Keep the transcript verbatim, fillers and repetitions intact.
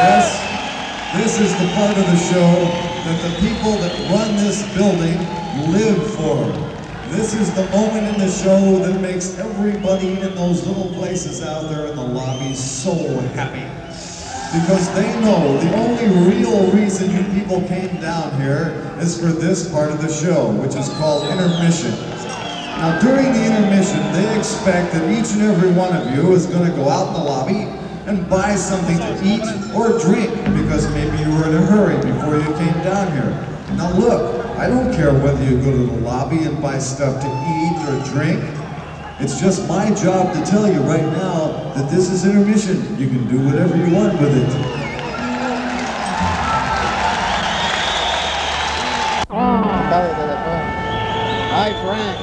Yes, this is the part of the show that the people that run this building live for. This is the moment in the show that makes everybody in those little places out there in the lobby so happy. Because they know the only real reason you people came down here is for this part of the show, which is called intermission. Now during the intermission, they expect that each and every one of you is going to go out in the lobby and buy something to eat or drink, because maybe you were in a hurry before you came down here. Now look, I don't care whether you go to the lobby and buy stuff to eat or drink. It's just my job to tell you right now that this is intermission. You can do whatever you want with it. Hi, Frank.